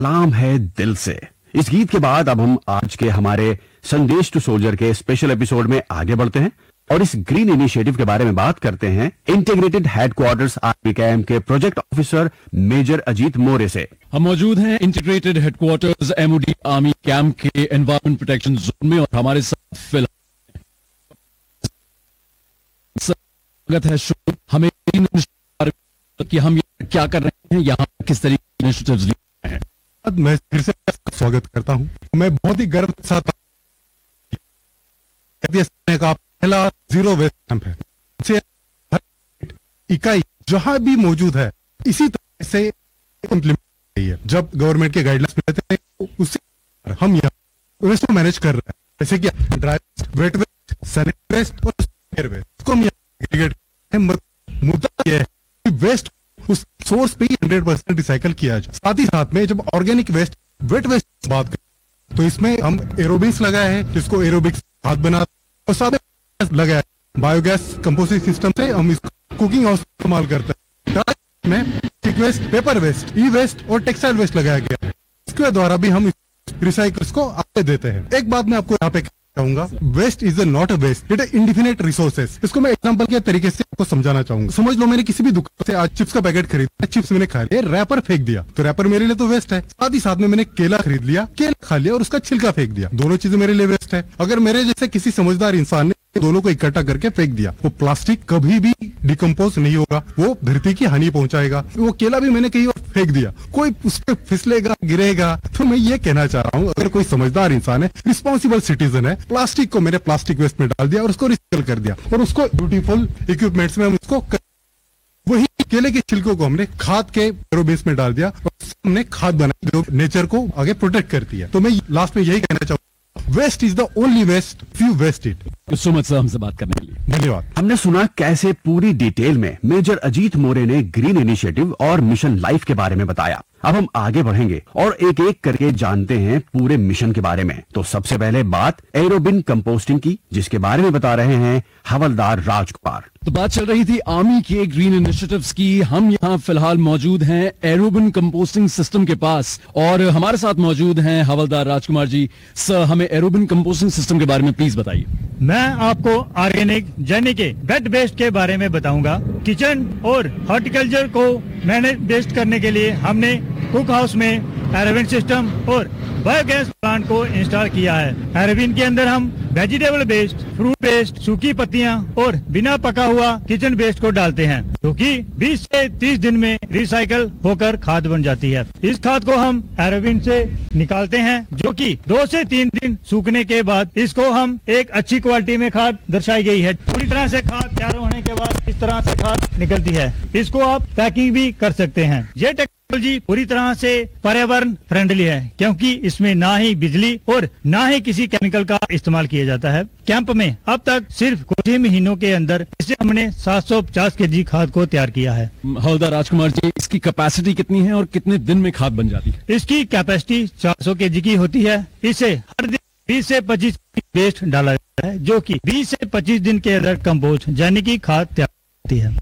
सलाम है दिल से। इस गीत के बाद अब हम आज के हमारे संदेश टू सोल्जर के स्पेशल एपिसोड में आगे बढ़ते हैं और इस ग्रीन इनिशिएटिव के बारे में बात करते हैं इंटीग्रेटेड हेडक्वार्टर्स आर्मी कैंप के प्रोजेक्ट ऑफिसर मेजर अजीत मोरे से। हम मौजूद हैं integrated headquarters MoD army camp के एनवायरमेंट प्रोटेक्शन जोन में और हमारे साथ फिलहाल स्वागत है शो। हमें कि हम क्या कर रहे हैं, यहाँ किस तरीके के इनिशिएटिव्स लिए हैं। मैं फिर से स्वागत करता हूं। मैं बहुत ही गर्व के साथ का पहला जीरो वेस्ट कैंप है। हर इकाई जहां भी मौजूद है इसी तरह से इम्प्लीमेंट की है। जब गवर्नमेंट के गाइडलाइंस मिलते हैं उससे हम यहाँ वेस्ट को मैनेज कर रहे हैं, जैसे कि dry waste, wet waste, sanitary waste और एयर वेस्ट। इसको हम यहाँ मुद्दा यह है कि वेस्ट उस सोर्स पे ही 100% रिसाइकल किया जाए। साथ ही साथ में जब ऑर्गेनिक वेस्ट, वेट वेस्ट की बात करें तो इसमें हम एरोबिक्स लगाए हैं, जिसको एरोबिक्स खाद बना, और साथ में लगाया बायोगैस कंपोस्टिंग सिस्टम से हम इसको कुकिंग हाउस इस्तेमाल करते हैं। में प्लास्टिक वेस्ट, पेपर वेस्ट, ई वेस्ट और टेक्सटाइल वेस्ट लगाया गया है। इसके द्वारा भी हम रिसाइकल्स को आगे देते हैं। एक बात मैं आपको यहाँ पे चाहूंगा, waste is not a waste, it indefinite resources. इसको मैं एग्जांपल के तरीके से आपको समझाना चाहूंगा। समझ लो मैंने किसी भी दुकान से आज चिप्स का पैकेट खरीदा, चिप्स मैंने खा लिया, रैपर फेंक दिया, तो रैपर मेरे लिए तो वेस्ट है। साथ ही साथ में मैंने केला खरीद लिया, केला खा लिया और उसका छिलका फेंक दिया, दोनों चीजें मेरे लिए वेस्ट है। अगर मेरे जैसे किसी समझदार इंसान ने दोनों को इकट्ठा करके फेंक दिया, वो प्लास्टिक कभी भी डिकम्पोज नहीं होगा, वो धरती की हानि पहुंचाएगा। वो केला भी मैंने कहीं और फेंक दिया, कोई उस पर फिसलेगा, गिरेगा। तो मैं ये कहना चाह रहा हूँ, अगर कोई समझदार इंसान है, रिस्पॉन्सिबल सिटीजन है, प्लास्टिक को मैंने प्लास्टिक वेस्ट में डाल दिया और उसको रिसाइकल कर दिया और उसको ब्यूटीफुल इक्विपमेंट्स में हम उसको वही केले के छिलकों को हमने खाद के एरोबेस में डाल दिया और हमने खाद बनाई जो नेचर को आगे प्रोटेक्ट करती है। तो मैं लास्ट में यही कहना चाहूँगा, waste is the only waste if you waste it. So much sir हमसे बात करने के लिए धन्यवाद। हमने सुना कैसे पूरी डिटेल में मेजर अजीत मोरे ने ग्रीन इनिशिएटिव और मिशन लाइफ के बारे में बताया। अब हम आगे बढ़ेंगे और एक एक करके जानते हैं पूरे मिशन के बारे में। तो सबसे पहले बात एरोबिन कंपोस्टिंग की, जिसके बारे में बता रहे हैं हवलदार राजकुमार। तो बात चल रही थी आर्मी के ग्रीन इनिशिएटिव्स की। हम यहाँ फिलहाल मौजूद हैं एरोबिन कंपोस्टिंग सिस्टम के पास और हमारे साथ मौजूद हैं हवलदार राजकुमार जी। सर, हमें एरोबिन कंपोस्टिंग सिस्टम के बारे में प्लीज बताइए। मैं आपको ऑर्गेनिक यानी के वेट वेस्ट के बारे में बताऊंगा। किचन और हॉर्टिकल्चर को मैनेज बेस्ट करने के लिए हमने कुक हाउस में एरोबिन सिस्टम और बायोगैस प्लांट को इंस्टॉल किया है। एरोबिन के अंदर हम वेजिटेबल वेस्ट, फ्रूट वेस्ट, सूखी पत्तियां और बिना पका हुआ किचन वेस्ट को डालते हैं, जो कि 20 से 30 दिन में रिसाइकल होकर खाद बन जाती है। इस खाद को हम एरोबिन से निकालते हैं, जो कि 2 से 3 दिन सूखने के बाद इसको हम एक अच्छी क्वालिटी में खाद दर्शाई गई है। पूरी तरह से खाद तैयार होने के बाद इस तरह से खाद निकलती है। इसको आप पैकिंग भी कर सकते हैं। ये टेक्नोलॉजी पूरी तरह से पर्यावरण फ्रेंडली है, क्योंकि इसमें ना ही बिजली और ना ही किसी केमिकल का इस्तेमाल किया जाता है। कैंप में अब तक सिर्फ कुछ ही महीनों के अंदर इससे हमने 750 केजी खाद को तैयार किया है। हवलदार राजकुमार जी, इसकी कैपेसिटी कितनी है और कितने दिन में खाद बन जाती है? इसकी कैपेसिटी 400 केजी की होती है। इसे हर दिन 20 से 25 वेस्ट डाला जाता है, जो कि 20 से 25 दिन के अंदर कंपोस्ट यानी कि खाद तैयार होती है।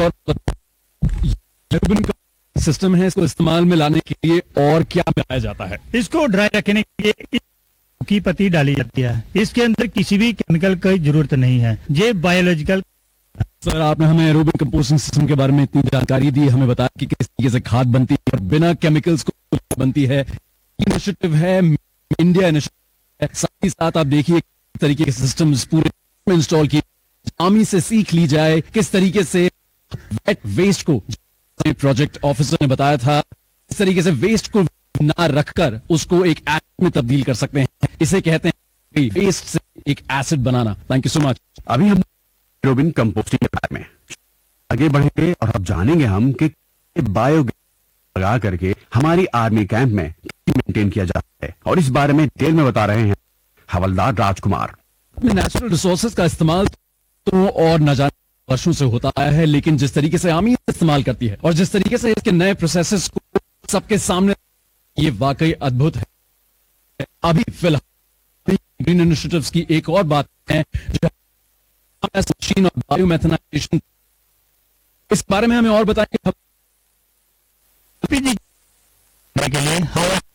सिस्टम है, इसको इस्तेमाल में लाने के लिए और क्या मिलाया जाता है? इसको ड्राई रखने के लिए की पत्ती डाली जाती है। इसके अंदर किसी भी केमिकल की जरूरत नहीं है, ये बायोलॉजिकल। सर, आपने हमें एरोबिन कंपोस्टिंग सिस्टम के बारे में इतनी जानकारी दी, हमें बताया कि किस तरीके से खाद बनती है और बिना केमिकल्स को बनती है। इनिशिएटिव है, इंडिया इनिशिएटिव है। साथ ही साथ आप देखिए किस तरीके के सिस्टम्स पूरे इंस्टॉल किए, आर्मी से सीख ली जाए किस तरीके से वेट वेस्ट को, प्रोजेक्ट ऑफिसर ने बताया था, इस तरीके से वेस्ट को ना रखकर उसको एक एसिड में तब्दील कर सकते हैं। इसे कहते हैं वेस्ट से एक acid banana. Thank you so much. अभी हम एरोबिन कंपोस्टिंग के बारे में आगे बढ़ेंगे और अब जानेंगे हम कि बायोगैस लगा करके हमारी आर्मी कैंप में मेंटेन किया जाता है, और इस बारे में डिटेल में बता रहे हैं हवलदार राजकुमार। नेचुरल रिसोर्सेज का इस्तेमाल तो और न जाने वर्षों से होता आया है, लेकिन जिस तरीके से आर्मी इस्तेमाल करती है और जिस तरीके से इसके नए प्रोसेसेस को सबके सामने, ये वाकई अद्भुत है। अभी फिलहाल ग्रीन इनिशिएटिव्स की एक और बात है, जो मशीन और बायोमेथनाइजेशन, इस बारे में हमें और बताएंगे। के लिए